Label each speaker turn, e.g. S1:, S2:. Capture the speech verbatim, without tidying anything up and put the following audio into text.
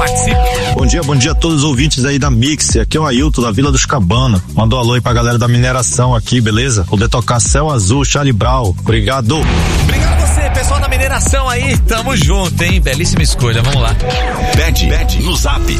S1: participe.
S2: Bom dia, bom dia a todos os ouvintes aí da Mix. Aqui é o Ailton, da Vila dos Cabana. Mandou um alô aí pra galera da mineração aqui, beleza? Poder tocar Céu Azul, Charlie Brown. Obrigado.
S1: Obrigado a você, pessoal da mineração aí. Tamo junto, hein? Belíssima escolha, vamos lá.
S3: Pede, pede no zap